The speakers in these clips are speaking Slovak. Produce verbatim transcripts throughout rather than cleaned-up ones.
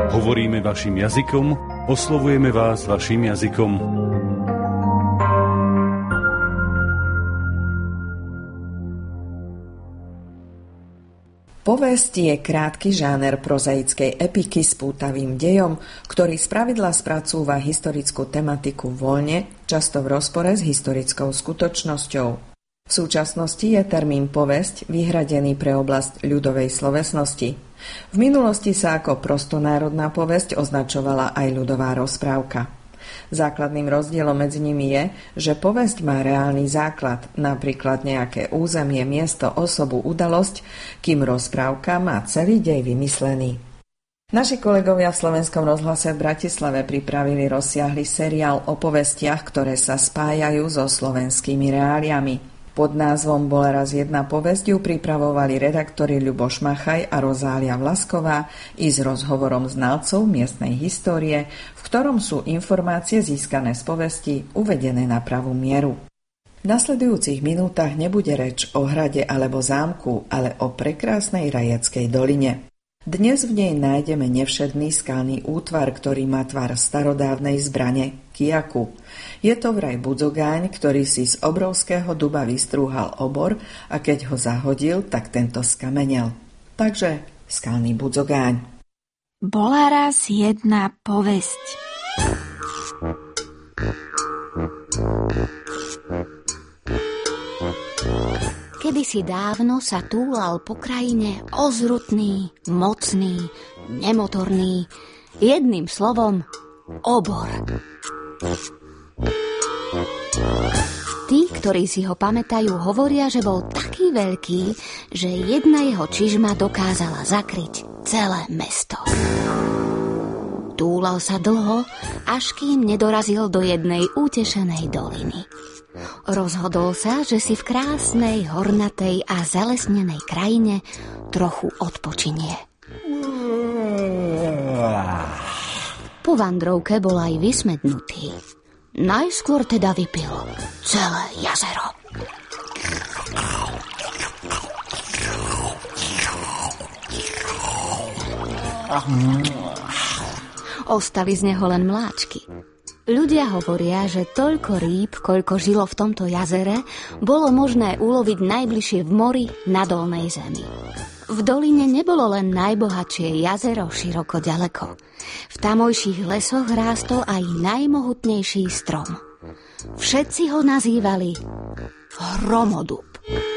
Hovoríme vašim jazykom, oslovujeme vás vašim jazykom. Povesť je krátky žáner prozaickej epiky s pútavým dejom, ktorý spravidla spracúva historickú tematiku voľne, často v rozpore s historickou skutočnosťou. V súčasnosti je termín povesť vyhradený pre oblasť ľudovej slovesnosti. V minulosti sa ako prostonárodná povesť označovala aj ľudová rozprávka. Základným rozdielom medzi nimi je, že povesť má reálny základ, napríklad nejaké územie, miesto, osobu, udalosť, kým rozprávka má celý dej vymyslený. Naši kolegovia v Slovenskom rozhlase v Bratislave pripravili rozsiahly seriál o povestiach, ktoré sa spájajú so slovenskými reáliami. Pod názvom Bola raz jedna povesť ju pripravovali redaktori Ľuboš Machaj a Rozália Vlasková i s rozhovorom znalcov miestnej histórie, v ktorom sú informácie získané z povesti uvedené na pravú mieru. V nasledujúcich minútach nebude reč o hrade alebo zámku, ale o prekrásnej Rajeckej doline. Dnes v nej nájdeme nevšedný skalný útvar, ktorý má tvar starodávnej zbrane, kijaku. Je to vraj budzogáň, ktorý si z obrovského duba vystrúhal obor a keď ho zahodil, tak tento skamenel. Takže skalný budzogáň. Bola raz jedna povesť. Kedysi dávno sa túlal po krajine ozrutný, mocný, nemotorný, jedným slovom obor. Tí, ktorí si ho pamätajú, hovoria, že bol taký veľký, že jedna jeho čižma dokázala zakryť celé mesto. Túlal sa dlho, až kým nedorazil do jednej útešenej doliny. Rozhodol sa, že si v krásnej, hornatej a zalesnenej krajine trochu odpočinie. Po vandrovke bol aj vysmednutý. Najskôr teda vypil celé jazero. Ostali z neho len mláčky. Ľudia hovoria, že toľko rýb, koľko žilo v tomto jazere, bolo možné uloviť najbližšie v mori na dolnej zemi. V doline nebolo len najbohatšie jazero široko ďaleko. V tamojších lesoch rástol aj najmohutnejší strom. Všetci ho nazývali Hromodub.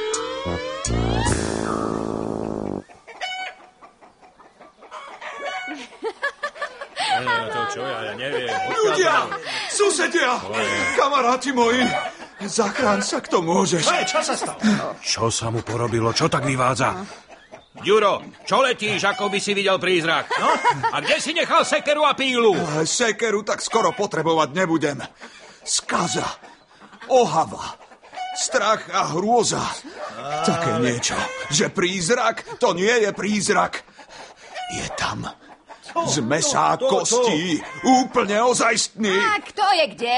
To čo, ja neviem. Ľudia, susedia, kamaráti moji, zachráň sa, kto môžeš. Hej, čo sa stalo? Čo sa mu porobilo, čo tak vyvádza? Ďuro, čo letíš, ako by si videl prízrak? No? A kde si nechal sekeru a pílu? Sekeru tak skoro potrebovať nebudem. Skaza, ohava, strach a hrôza. Také niečo, že prízrak, to nie je prízrak. Je tam z mesa a kostí, úplne ozajstný. A kto je kde?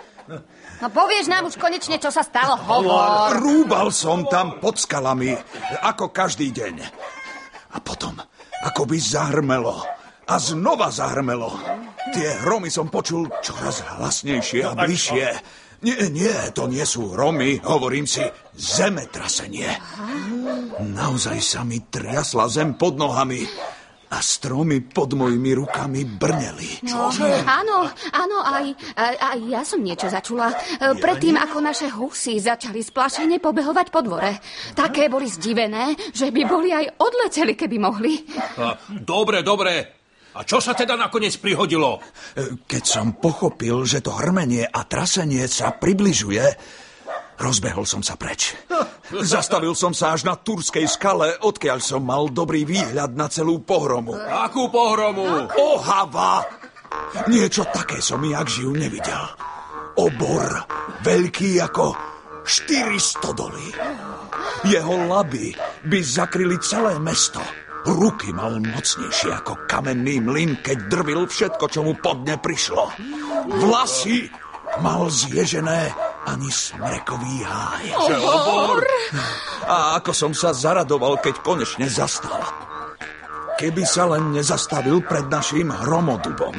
No povieš nám už konečne, čo sa stalo, hovor. Rúbal som tam pod skalami, ako každý deň. A potom, ako by zahrmelo. A znova zahrmelo. Tie hromy som počul čoraz hlasnejšie a bližšie. Nie, nie, to nie sú hromy, hovorím si, zemetrasenie. Naozaj sa mi triasla zem pod nohami. A stromy pod mojimi rukami brneli. Čože? Áno, áno, aj, aj, aj ja som niečo začula. Predtým, ako naše husy začali splašene pobehovať po dvore. Také boli zdivené, že by boli aj odleteli, keby mohli. Dobre, dobre. A čo sa teda nakoniec prihodilo? Keď som pochopil, že to hrmenie a trasenie sa približuje, rozbehol som sa preč. Zastavil som sa až na Turskej skale, odkiaľ som mal dobrý výhľad na celú pohromu. Akú pohromu? Ohava! Niečo také som jak živ nevidel. Obor, veľký ako štyri stodoly. Jeho laby by zakryli celé mesto. Ruky mal mocnejšie ako kamenný mlyn, keď drvil všetko, čo mu pod ne prišlo. Vlasy mal zježené ani smrekový háj. Obor! A ako som sa zaradoval, keď konečne zastal. Keby sa len nezastavil pred naším hromodubom.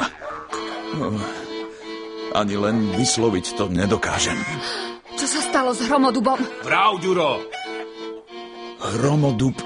Ani len vysloviť to nedokážem. Čo sa stalo s hromodubom? Vrav, Ďuro. Hromodub...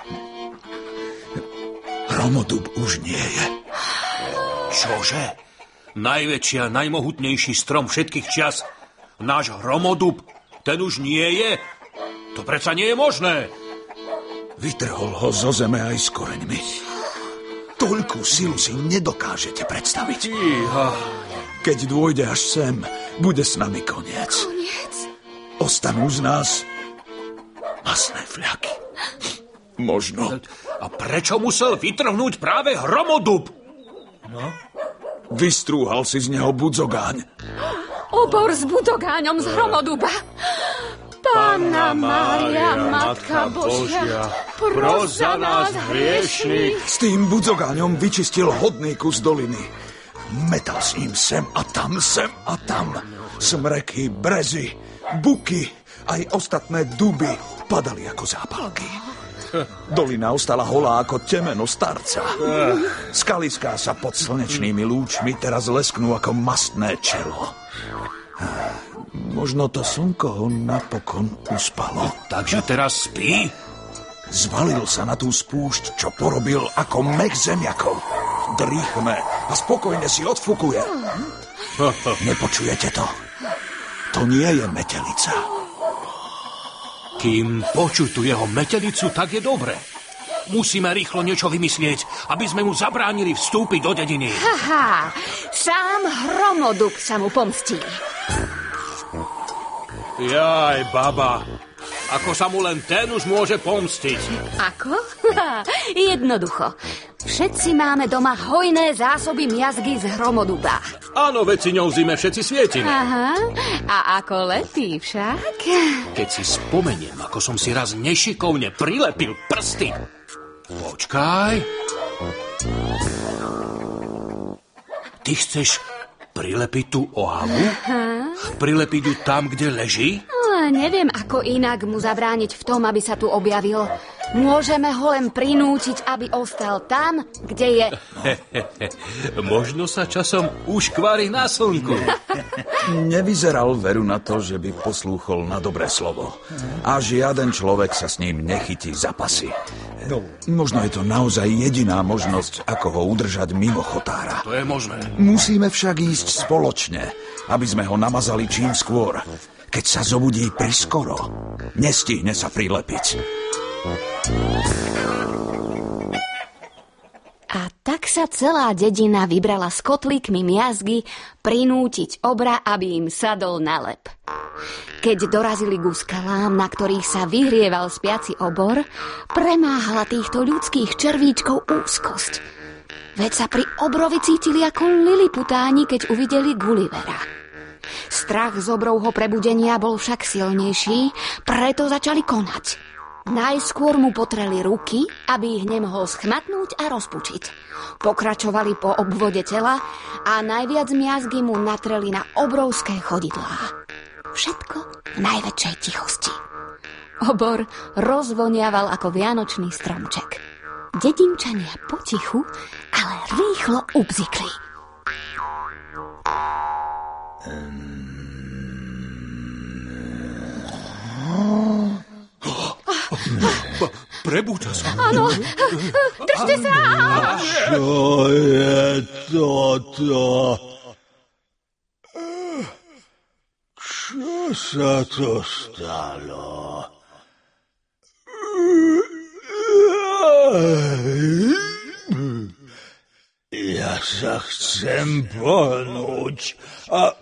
Hromodub už nie je. Čože? Najväčší a najmohutnejší strom všetkých čias. Náš hromodub, ten už nie je? To predsa nie je možné. Vytrhol ho zo zeme aj s koreňmi. Toľkú silu si nedokážete predstaviť. Iha. Keď dôjde až sem, bude s nami koniec. Koniec? Ostanú z nás masné fľaky. Možno. A prečo musel vytrhnúť práve hromodub? No? Vystrúhal si z neho budzogáň. Obor s budogáňom z hromoduba. Panna Mária, Matka Božia, pros za nás hriešnych. S tým budzogáňom vyčistil hodný kus doliny. Metal s ním sem a tam, sem a tam. Smreky, brezy, buky, aj ostatné duby padali ako zápalky. Dolina ostala holá ako temeno starca. Skaliská sa pod slnečnými lúčmi teraz lesknú ako mastné čelo. Možno to slnko ho napokon uspalo. Takže teraz spí? Zvalil sa na tú spúšť, čo porobil ako mech zemiakov. Drýchme a spokojne si odfukuje. Nepočujete to? To nie je metelica. Kým počuť tú jeho metelicu, tak je dobre. Musíme rýchlo niečo vymyslieť, aby sme mu zabránili vstúpiť do dediny. Haha, sám hromodub sa mu pomstí. Jaj, baba, ako sa mu len ten už môže pomstiť. Ako? Jednoducho. Všetci máme doma hojné zásoby miazgy z hromoduba. Áno, veď si ňou v zime všetci svietime. Aha, a ako letí však? Keď si spomeniem, ako som si raz nešikovne prilepil prsty. Počkaj. Ty chceš prilepiť tú ohavu? Aha. Prilepiť ju tam, kde leží? No, neviem, ako inak mu zabrániť v tom, aby sa tu objavil. Môžeme ho len prinútiť, aby ostal tam, kde je. Možno sa časom už kvári na slnku. Nevyzeral veru na to, že by poslúchol na dobré slovo. A žiaden človek sa s ním nechytí za pasy. Možno je to naozaj jediná možnosť, ako ho udržať mimo chotára. To je možné. Musíme však ísť spoločne, aby sme ho namazali čím skôr. Keď sa zobudí priskoro, nestihne sa prilepiť. A tak sa celá dedina vybrala s kotlíkmi miazgy prinútiť obra, aby im sadol na lep. Keď dorazili ku skalám, na ktorých sa vyhrieval spiaci obor, premáhala týchto ľudských červíčkov úzkosť. Veď sa pri obrovi cítili ako liliputáni, keď uvideli Gullivera. Strach z obrovho prebudenia bol však silnejší, preto začali konať. Najskôr mu potreli ruky, aby ich nemohol schmatnúť a rozpučiť. Pokračovali po obvode tela a najviac miazgy mu natreli na obrovské chodidlá. Všetko v najväčšej tichosti. Obor rozvoniaval ako vianočný stromček. Dedinčania potichu, ale rýchlo ubzikli. Ba, prebúďa sa. Áno, držte sa! Čo je toto? Čo sa to stalo? Ja sa chcem pohnúť a...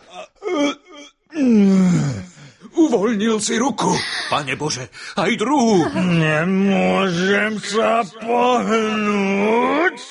Uvoľnil si ruku. Pane Bože, aj druhú. Nemôžem sa pohnúť.